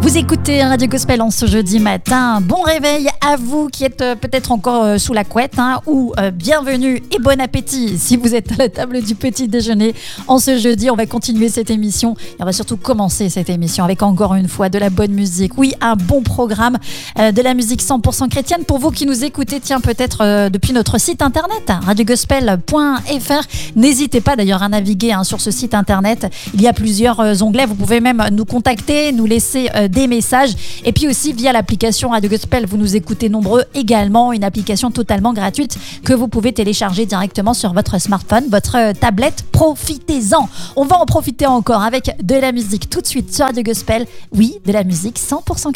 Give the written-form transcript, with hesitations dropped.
Vous écoutez Radio Gospel en ce jeudi matin. Bon réveil à vous qui êtes peut-être encore sous la couette ou bienvenue et bon appétit si vous êtes à la table du petit déjeuner. En ce jeudi, on va continuer cette émission et on va surtout commencer cette émission avec encore une fois de la bonne musique. Oui, un bon programme de la musique 100% chrétienne pour vous qui nous écoutez, peut-être depuis notre site internet radiogospel.fr. N'hésitez pas d'ailleurs à naviguer sur ce site internet. Il y a plusieurs onglets. Vous pouvez même nous contacter, nous laisser des messages. Et puis aussi via l'application Radio Gospel, vous nous écoutez nombreux également. Une application totalement gratuite que vous pouvez télécharger directement sur votre smartphone, votre tablette. Profitez-en. On va en profiter encore avec de la musique tout de suite sur Radio Gospel. Oui, de la musique 100% chrétienne.